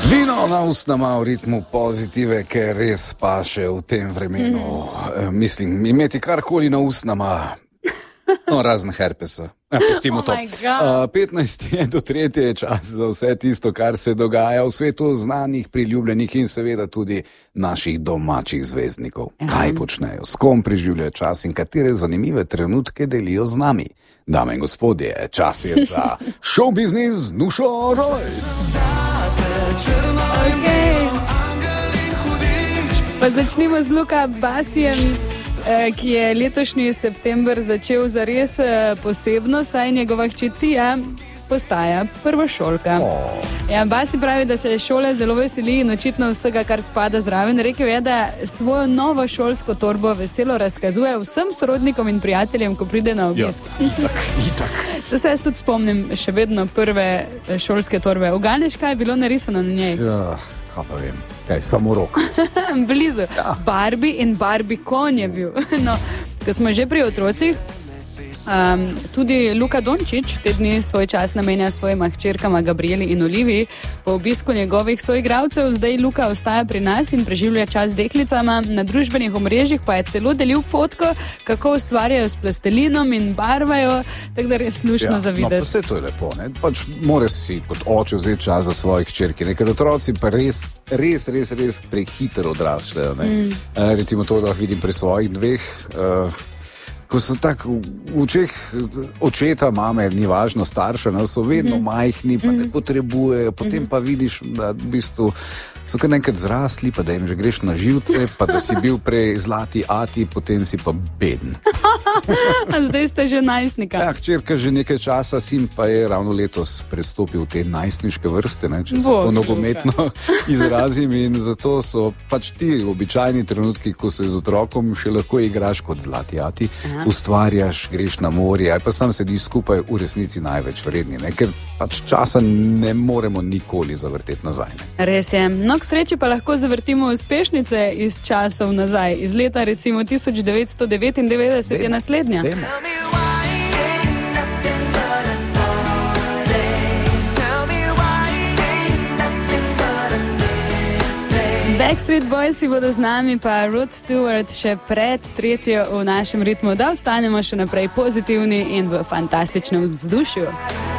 Vino na usnama v ritmu pozitive, ker res paše v tem vremenu. Mislim, imeti karkoli na usnama, no, razen herpesa. Pustimo to. 15 je do 3 je čas za vse tisto, kar se dogaja v svetu znanih, priljubljenih in seveda tudi naših domačih zvezdnikov. Kaj počnejo, s kom preživljajo čas in katere zanimive trenutke delijo z nami. Dame in gospodje, čas je za show business z Nušo Rojs. Okay. Pa začnimo z Luka Basijem, ki je letošnji september začel zares posebno, saj njegova hči Tija postaja prvošolka. Ja, Basi pravi, da se šole zelo veseli in očitno vsega, kar spada zraven. Rekel je, da svojo novo šolsko torbo veselo razkazuje vsem sorodnikom in prijateljem, ko pride na obisk. Ja, itak. To se jaz tudi spomnim, še vedno prve šolske torbe. Uganeš, kaj je bilo narisano na njej? Ja, kaj pa vem, kaj, samo rok. Blizu. Ja. Barbie in Barbie konj je bil. No, ko smo že pri otrocih, tudi Luka Dončić te dni svoj čas namenja svojima hčerkama Gabrieli in Oliviji. Po obisku njegovih soigralcev zdaj Luka ostaja pri nas in preživlja čas z deklicama. Na družbenih omrežjih pa je celo delil fotko, kako ustvarjajo s plastelinom in barvajo, tako da res slušno za videti. No, pa vse to je lepo, ne? Pač moraš si kot oče vzeti čas za svoje hčerke, ker otroci pa res prehitro odraščajo, ne? Recimo to, da vidim pri svojih dveh, ko so tako v očeh očeta, mame, ni važno, starša, so vedno majhni, pa ne potrebujejo, potem pa vidiš, da v bistvu so kar nekaj zrasli, pa da jim že greš na živce, pa da si bil prej zlati ati, potem si pa beden. A zdaj ste že najstnika. Ja, hčerka že nekaj časa, sin pa je ravno letos prestopil te najstniške vrste, ne, če se po nogometno izrazim, in zato so pač ti običajni trenutki, ko se z otrokom še lahko igraš kot zlati ati, ustvarjaš, greš na morje, ali pa sam sediš skupaj, v resnici največ vredni, ne, ker pač časa ne moremo nikoli zavrteti nazaj. Ne. Res je. No, k sreči pa lahko zavrtimo uspešnice iz časov nazaj. Iz leta recimo 1999 je naslednja. Backstreet Boysi bodo z nami, pa Rod Stewart še pred 3. v našem ritmu, da ostanemo še naprej pozitivni in v fantastičnem vzdušju.